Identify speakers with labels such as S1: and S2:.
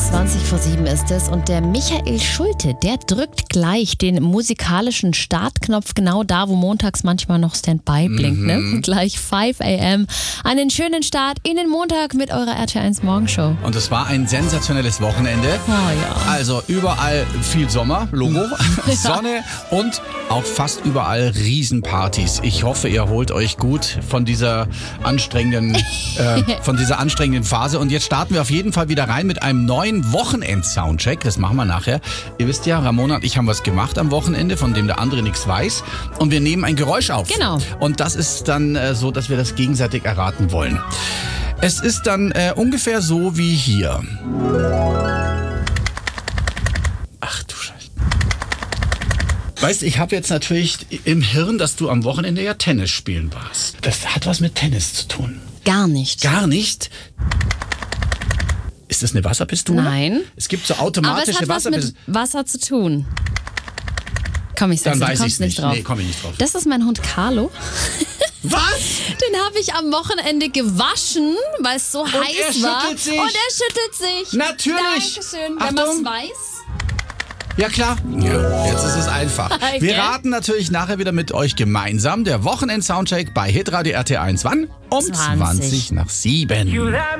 S1: 7:20 ist es und der Michael Schulte, der drückt gleich den musikalischen Startknopf genau da, wo montags manchmal noch Standby blinkt. Ne? Gleich 5 a.m. Einen schönen Start in den Montag mit eurer RTL1 Morgenshow.
S2: Und es war ein sensationelles Wochenende.
S1: Oh ja.
S2: Also überall viel Sommer, Logo, Sonne und auch fast überall Riesenpartys. Ich hoffe, ihr holt euch gut von dieser anstrengenden Phase. Und jetzt starten wir auf jeden Fall wieder rein mit einem neuen Wochenend-Soundcheck. Das machen wir nachher. Ihr wisst ja, Ramona und ich haben was gemacht am Wochenende, von dem der andere nichts weiß. Und wir nehmen ein Geräusch auf.
S1: Genau.
S2: Und das ist dann so, dass wir das gegenseitig erraten wollen. Es ist dann ungefähr so wie hier. Ach du Scheiße. Weißt, ich habe jetzt natürlich im Hirn, dass du am Wochenende ja Tennis spielen warst. Das hat was mit Tennis zu tun.
S1: Gar nicht.
S2: Gar nicht? Ist das eine Wasserpistole?
S1: Nein.
S2: Es gibt so
S1: Aber es
S2: automatische
S1: hat was mit Wasser zu tun. Komm, ich sag's
S2: Dann
S1: dir,
S2: weiß
S1: du
S2: ich's
S1: kommst nicht drauf.
S2: Nee, komm ich nicht drauf.
S1: Das ist mein Hund Carlo.
S2: Was?
S1: Den habe ich am Wochenende gewaschen, weil es so heiß war.
S2: schüttelt sich.
S1: Und er schüttelt sich.
S2: Natürlich.
S1: Dankeschön. Wenn
S2: Achtung.
S1: man es weiß.
S2: Ja, klar. Ja, jetzt ist es einfach. Wir
S1: Gell?
S2: raten natürlich nachher wieder mit euch gemeinsam der Wochenend-Soundcheck bei Hitradio RT1. Wann? Um
S1: 20.
S2: 20 nach 7.